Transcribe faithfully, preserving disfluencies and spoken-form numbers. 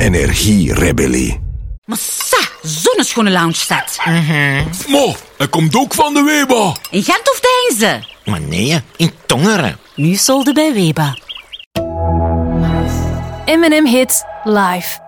Energierebellie. Maar sa, zonneschone lounge staat. Mm-hmm. Mo, hij komt ook van de Weba. In Gent of Deinze? Maar nee, in Tongeren. Nu solde bij Weba. M en M Hits live.